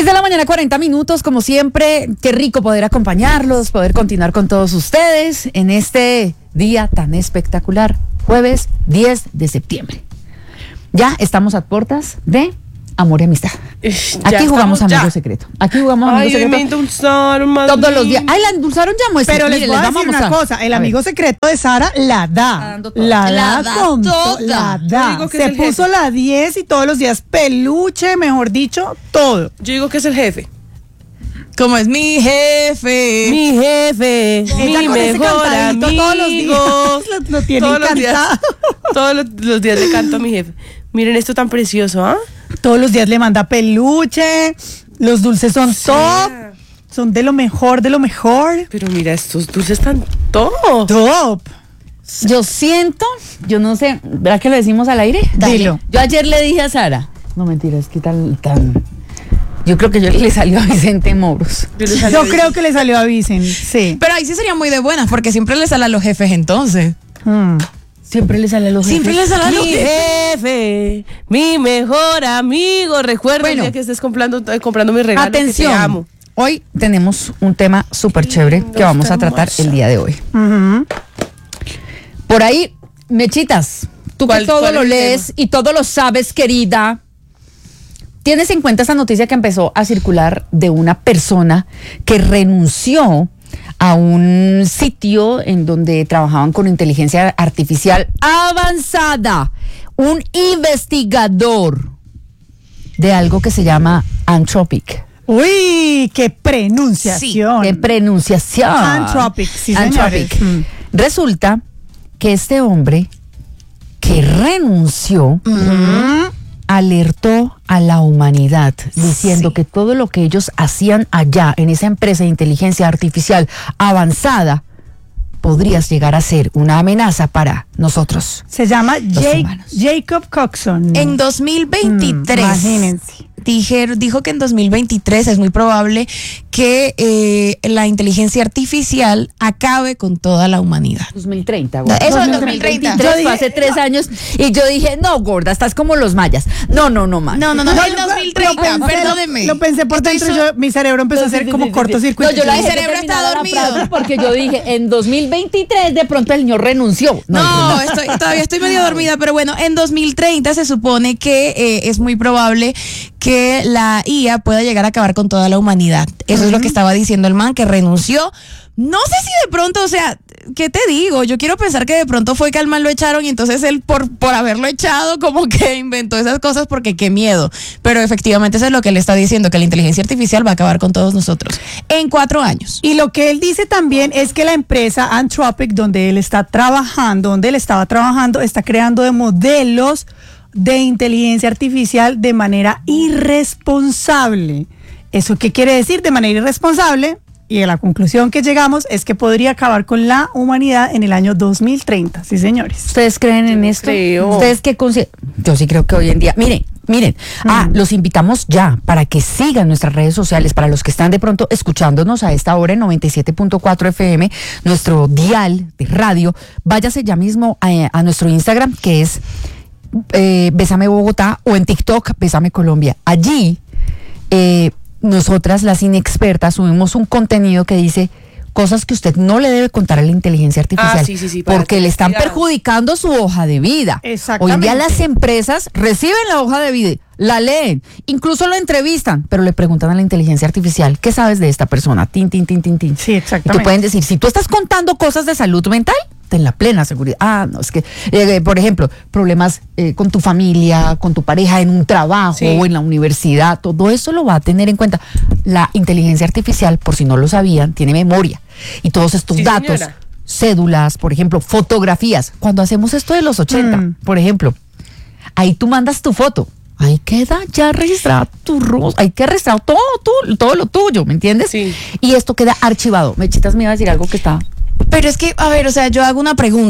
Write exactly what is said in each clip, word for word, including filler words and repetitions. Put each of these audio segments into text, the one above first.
seis de la mañana, cuarenta minutos, como siempre. Qué rico poder acompañarlos, poder continuar con todos ustedes en este día tan espectacular, jueves diez de septiembre. Ya estamos a puertas de Amor y Amistad. Aquí jugamos Amigo ya. Secreto. Aquí jugamos Amigo Ay, Secreto. me endulzaron, todos los días. Ay, la endulzaron ya, muestra. Pero les Miren, voy a les decir vamos una a cosa, el amigo secreto de Sara la da. La, La da, da con toda. to- la Yo da. digo que Se es el puso jefe. la diez y todos los días peluche, mejor dicho, todo. Yo digo que es el jefe. Como es mi jefe. Mi jefe, Ella mi con ese mejor cantadito amigo. todos los días lo, lo tiene Todos los días, encantado. todos los, los días le canto a mi jefe. Miren esto tan precioso, ¿ah? Todos los días le manda peluche, los dulces son top, son de lo mejor, de lo mejor. Pero mira, estos dulces están top. Top. Yo siento, yo no sé, ¿verdad que lo decimos al aire? Dilo. Yo ayer le dije a Sara, no mentiras, ¿qué tal tan? Yo creo que yo le salió a Vicente Moros. Yo, le salí Yo a creo que le salió a Vicen, sí. Pero ahí sí sería muy de buenas, porque siempre le sale a los jefes entonces. Mm. Siempre le sale a los Siempre jefes. le sale a los Mi jefes. jefe, mi mejor amigo. Recuerda Bueno. el día que estés comprando, eh, comprando mi regalo. Que Atención, te amo. hoy tenemos un tema súper chévere lindo, que vamos está a tratar hermoso. el día de hoy. Ujú. Por ahí, Mechitas, tú que ¿Cuál- todo cuál lo es el lees tema? y todo lo sabes, querida. ¿Tienes en cuenta esa noticia que empezó a circular de una persona que renunció a un sitio en donde trabajaban con inteligencia artificial avanzada? Un investigador de algo que se llama Anthropic. Uy, qué pronunciación. ¡Qué pronunciación! Anthropic, sí, Anthropic. señores. Mm. Resulta que este hombre que renunció alertó a la humanidad diciendo Sí. que todo lo que ellos hacían allá en esa empresa de inteligencia artificial avanzada podría llegar a ser una amenaza para nosotros. Se llama Jake- humanos. Jacob Coxon. En dos mil veintitrés. Mm, imagínense. Dijer, dijo que en dos mil veintitrés es muy probable que eh, la inteligencia artificial acabe con toda la humanidad. dos mil treinta, No, eso es dos mil treinta. Yo Yo fue dije, hace tres años y yo dije, no, gorda, estás como los mayas. No, no, no, man. No, no, no, No, en yo- dos mil treinta, lo pensé, perdóneme. Lo pensé por Estoy dentro y so- yo, mi cerebro empezó a hacer como cortocircuito. No, yo la Mi dejé que cerebro está terminara la dormido. frase porque yo dije, en dos mil veintitrés de pronto el señor renunció. No, estoy, todavía estoy medio dormida, pero bueno, en dos mil treinta se supone que eh, es muy probable que la I A pueda llegar a acabar con toda la humanidad. Eso es lo que estaba diciendo el man, que renunció. No sé si de pronto, o sea, ¿qué te digo? Yo quiero pensar que de pronto fue que al man lo echaron y entonces él por, por haberlo echado como que inventó esas cosas porque qué miedo. Pero efectivamente eso es lo que él está diciendo, que la inteligencia artificial va a acabar con todos nosotros en cuatro años. Y lo que él dice también es que la empresa Anthropic, donde él está trabajando, donde él estaba trabajando, está creando de modelos de inteligencia artificial de manera irresponsable. ¿Eso qué quiere decir? De manera irresponsable. Y a la conclusión que llegamos es que podría acabar con la humanidad en el año dos mil treinta. Sí, señores. ¿Ustedes creen en esto? creo. ¿Ustedes qué consi- Yo sí creo que hoy en día, miren, miren, ah, los invitamos ya para que sigan nuestras redes sociales, para los que están de pronto escuchándonos a esta hora en noventa y siete punto cuatro F M, nuestro dial de radio, váyase ya mismo a, a nuestro Instagram, que es eh, Bésame Bogotá, o en TikTok, Bésame Colombia. Allí, eh, nosotras las inexpertas subimos un contenido que dice cosas que usted no le debe contar a la inteligencia artificial, Ah, sí, sí, sí, para porque que le están cuidado. perjudicando su hoja de vida. Hoy en Exactamente. día las empresas reciben la hoja de vida, la leen, incluso lo entrevistan, pero le preguntan a la inteligencia artificial, ¿qué sabes de esta persona? Tin, tin, tin, tin, tin. Sí, Y exactamente. te pueden decir, si tú estás contando cosas de salud mental, ten la plena seguridad. Ah, no, es que, eh, por ejemplo, problemas eh, con tu familia, con tu pareja, en un trabajo Sí. o en la universidad, todo eso lo va a tener en cuenta. La inteligencia artificial, por si no lo sabían, tiene memoria. Y todos estos Sí, datos, señora. cédulas, por ejemplo, fotografías. Cuando hacemos esto de los ochenta, Mm. por ejemplo, ahí tú mandas tu foto. Ahí queda ya registrado tu rostro, hay que registrar todo, tu- todo lo tuyo, ¿me entiendes? Sí. Y esto queda archivado. Mechitas me iba a decir algo que está... Pero es que, a ver, o sea, yo hago una pregunta.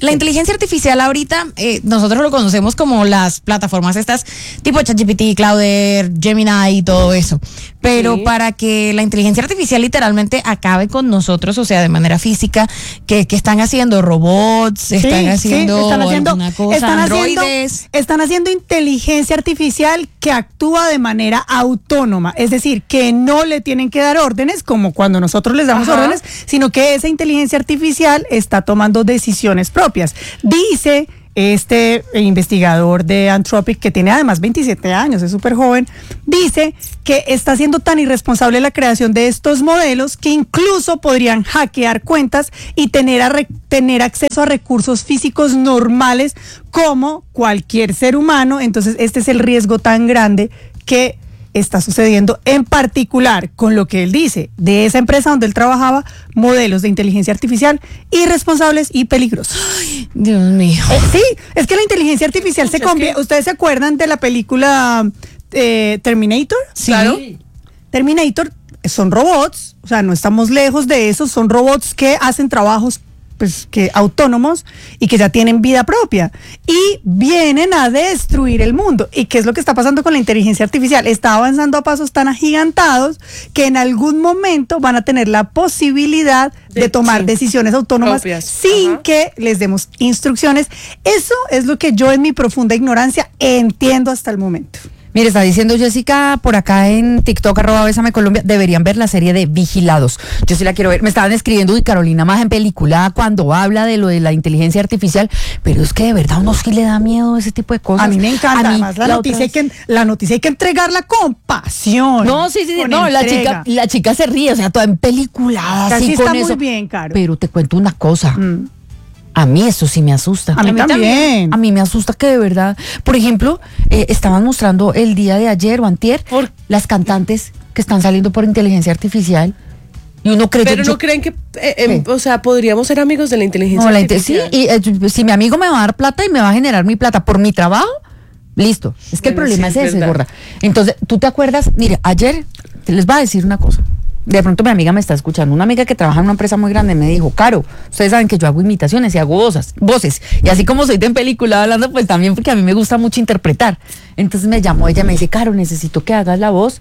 La inteligencia artificial ahorita, eh, nosotros lo conocemos como las plataformas estas, tipo ChatGPT, Claude, Gemini y todo eso. Pero Sí. para que la inteligencia artificial literalmente acabe con nosotros, o sea, de manera física, que, que están haciendo robots, están Sí, haciendo, sí, están haciendo, alguna cosa, están haciendo- androides. están haciendo inteligencia artificial que actúa de manera autónoma, es decir, que no le tienen que dar órdenes como cuando nosotros les damos Ajá. órdenes, sino que esa inteligencia artificial está tomando decisiones propias. Dice este investigador de Anthropic, que tiene además veintisiete años, es súper joven, dice que está siendo tan irresponsable la creación de estos modelos que incluso podrían hackear cuentas y tener, a re- tener acceso a recursos físicos normales como cualquier ser humano. Entonces este es el riesgo tan grande que está sucediendo, en particular con lo que él dice de esa empresa donde él trabajaba, modelos de inteligencia artificial irresponsables y peligrosos. Dios mío. Eh, sí, es que la inteligencia artificial se Es convierte. que- ¿Ustedes se acuerdan de la película eh, Terminator? Sí. Claro. Terminator son robots, o sea, no estamos lejos de eso, son robots que hacen trabajos pues que autónomos y que ya tienen vida propia y vienen a destruir el mundo. ¿Y qué es lo que está pasando con la inteligencia artificial? Está avanzando a pasos tan agigantados que en algún momento van a tener la posibilidad de, De- tomar sí. decisiones autónomas Propias. sin Ajá. que les demos instrucciones. Eso es lo que yo en mi profunda ignorancia entiendo hasta el momento. Mire, está diciendo Jessica por acá en TikTok, arroba Bésame Colombia, deberían ver la serie de Vigilados. Yo sí la quiero ver. Me estaban escribiendo y Carolina más en película cuando habla de lo de la inteligencia artificial, pero es que de verdad a uno sí le da miedo ese tipo de cosas. A mí me encanta, A mí, además la, la noticia otra hay que, la noticia hay que entregarla con pasión. No, sí, sí, sí. con No, la entrega. chica, la chica se ríe, o sea, toda en película, Casi así está con muy eso. bien, Caro. Pero te cuento una cosa. Mm. A mí eso sí me asusta. A mí también. A mí me asusta que de verdad, por ejemplo, eh, estaban mostrando el día de ayer o antier Por- las cantantes que están saliendo por inteligencia artificial y uno cree Pero yo- no creen que, eh, em, ¿Qué? o sea, podríamos ser amigos de la inteligencia no, la inte- sí, artificial. y eh, si mi amigo me va a dar plata y me va a generar mi plata por mi trabajo, listo. Es que el Bueno, problema sí, es es ese, verdad. gorda. Entonces, ¿tú te acuerdas? Mire, ayer te les voy a decir una cosa. De pronto mi amiga me está escuchando. Una amiga que trabaja en una empresa muy grande me dijo, Caro, ustedes saben que yo hago imitaciones y hago voces, voces. Y así como soy de en película hablando, pues también porque a mí me gusta mucho interpretar. Entonces me llamó ella y me dice, Caro, necesito que hagas la voz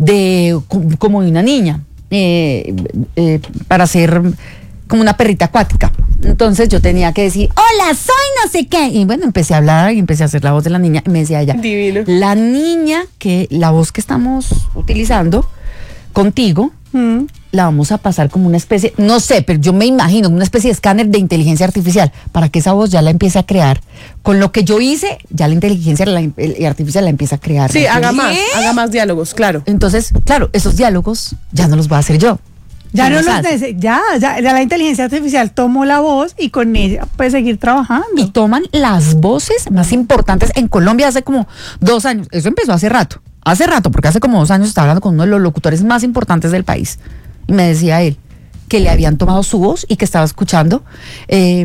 de como de una niña, eh, eh, para ser como una perrita acuática. Entonces yo tenía que decir, hola, soy no sé qué. Y bueno, empecé a hablar y empecé a hacer la voz de la niña. Y me decía ella, Divino. la niña que, la voz que estamos utilizando contigo, Mm. la vamos a pasar como una especie, no sé, pero yo me imagino, una especie de escáner de inteligencia artificial, para que esa voz ya la empiece a crear. Con lo que yo hice, ya la inteligencia la- el- artificial la empieza a crear. Sí, ¿me haga entiendes? más, haga más diálogos, claro. Entonces, claro, esos diálogos ya no los voy a hacer yo. Ya ¿Quién no los los hace? nece- ya, ya, ya la inteligencia artificial tomó la voz y con ella puede seguir trabajando. Y toman las voces más importantes en Colombia hace como dos años. Eso empezó hace rato. Hace rato, porque hace como dos años estaba hablando con uno de los locutores más importantes del país. Y me decía él que le habían tomado su voz y que estaba escuchando, eh,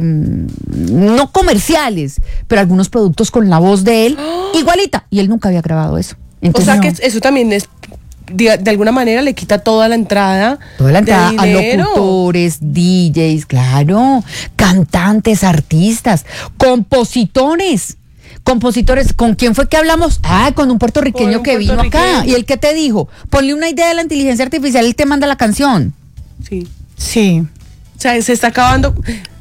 no comerciales, pero algunos productos con la voz de él igualita. Y él nunca había grabado eso. O Entonces, sea no. que eso también es, de, de alguna manera le quita toda la entrada. Toda la de entrada a dinero. locutores, D Js, claro, cantantes, artistas, compositores. Compositores, ¿con quién fue que hablamos? Ah, con un puertorriqueño Con un que vino acá. puertorriqueño. ¿Y el que te dijo? Ponle una idea de la inteligencia artificial, él te manda la canción. Sí. Sí. O sea, se está acabando.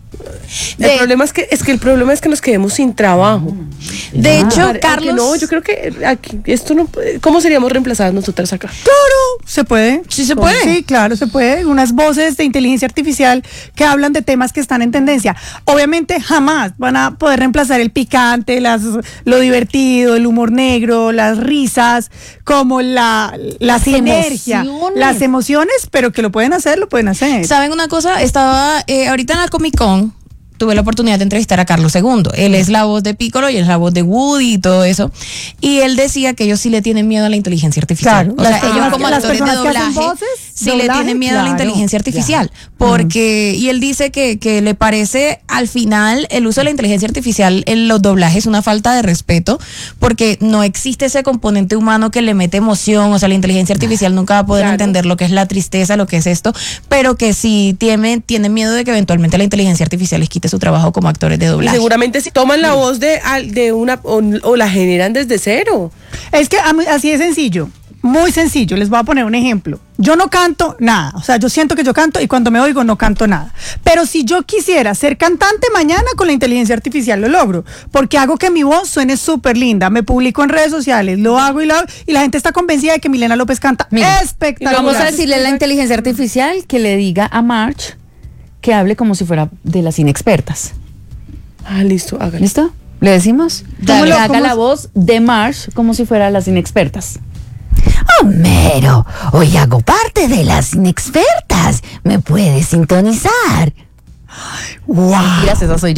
El De- problema es que es que el problema es que nos quedemos sin trabajo. De Ah. hecho, Aunque Carlos. no, yo creo que aquí esto no puede- ¿cómo seríamos reemplazadas nosotras acá? Claro, se puede. Sí se puede. Sí, claro, se puede. Unas voces de inteligencia artificial que hablan de temas que están en tendencia. Obviamente jamás van a poder reemplazar el picante, las, lo divertido, el humor negro, las risas, como la, la Las sinergia, emociones. las emociones, pero que lo pueden hacer, lo pueden hacer. ¿Saben una cosa? Estaba eh, ahorita en la Comic Con, tuve la oportunidad de entrevistar a Carlos segundo. Él es la voz de Piccolo y es la voz de Woody y todo eso. Y él decía que ellos sí le tienen miedo a la inteligencia artificial. Claro, o sea, las ellos personas como que- las actores de personas que hacen doblaje voces, sí le doblaje, tienen miedo a la claro, inteligencia artificial. Porque, y él dice que, que le parece al final el uso de la inteligencia artificial en los doblajes una falta de respeto, porque no existe ese componente humano que le mete emoción. O sea, la inteligencia artificial nunca va a poder Claro. entender lo que es la tristeza, lo que es esto, pero que sí tiene, tiene miedo de que eventualmente la inteligencia artificial les quite su trabajo como actores de Y doblaje. seguramente si toman la voz de, al- de una o, o la generan desde cero. Es que a mí- así es sencillo, muy sencillo. Les voy a poner un ejemplo. Yo no canto nada, o sea, yo siento que yo canto y cuando me oigo no canto nada. Pero si yo quisiera ser cantante mañana con la inteligencia artificial lo logro, porque hago que mi voz suene súper linda, me publico en redes sociales, lo hago y lo hago, y la gente está convencida de que Milena López canta Mire, espectacular. Vamos a decirle a la inteligencia artificial que le diga a March que hable como si fuera de las inexpertas. Ah, listo, hágalo. ¿Listo? ¿Le decimos? ¿Cómo Que lo- haga cómo la es? voz de March como si fuera las inexpertas. Homero, hoy hago parte de las inexpertas. ¿Me puedes sintonizar? ¡Wow! Mentiras, esa soy yo.